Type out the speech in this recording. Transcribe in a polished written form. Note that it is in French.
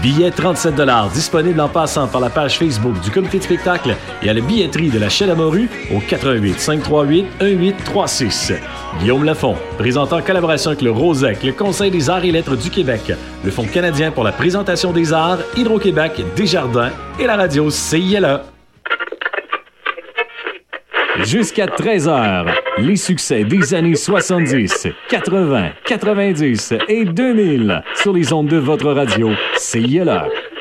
Billets 37 $, disponible en passant par la page Facebook du comité de spectacle et à la billetterie de la Chaîne à Morue au 88 538 1836. Guillaume Lafont, présentant en collaboration avec le ROSEC, le Conseil des arts et lettres du Québec, le Fonds canadien pour la présentation des arts, Hydro-Québec, Desjardins et la radio CILA. Jusqu'à 13h, les succès des années 70, 80, 90 et 2000 sur les ondes de votre radio CILA.